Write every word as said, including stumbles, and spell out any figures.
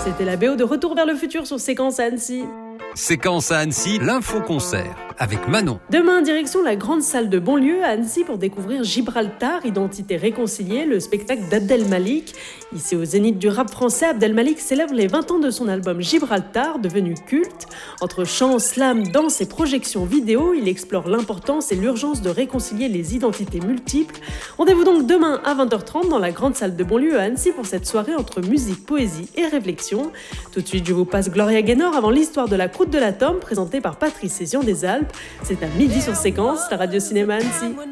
C'était la B O de Retour vers le futur sur Séquence à Annecy. Séquence à Annecy, l'info-concert avec Manon. Demain, direction la grande salle de Bonlieu à Annecy pour découvrir Gibraltar, identité réconciliée, le spectacle d'Abdel Malik. Ici au zénith du rap français, Abdel Malik célèbre les vingt ans de son album Gibraltar, devenu culte. Entre chants, slam, danse et projections vidéo, il explore l'importance et l'urgence de réconcilier les identités multiples. Rendez-vous donc demain à vingt heures trente dans la grande salle de Bonlieu à Annecy pour cette soirée entre musique, poésie et réflexion. Tout de suite, je vous passe Gloria Gaynor avant l'histoire de la croûte de l'atome, présentée par Patrice Cézian des Alpes. C'est à midi sur Séquence, la radio cinéma Annecy.